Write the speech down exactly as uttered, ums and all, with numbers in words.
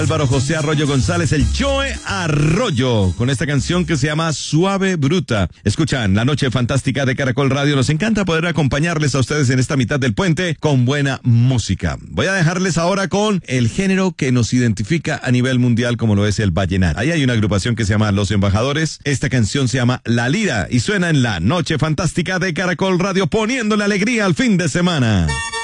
Álvaro José Arroyo González, el Joe Arroyo, con esta canción que se llama Suave Bruta. Escuchan La Noche Fantástica de Caracol Radio. Nos encanta poder acompañarles a ustedes en esta mitad del puente con buena música. Voy a dejarles ahora con el género que nos identifica a nivel mundial, como lo es el vallenato. Ahí hay una agrupación que se llama Los Embajadores. Esta canción se llama La Lira y suena en La Noche Fantástica de Caracol Radio, poniéndole alegría al fin de semana.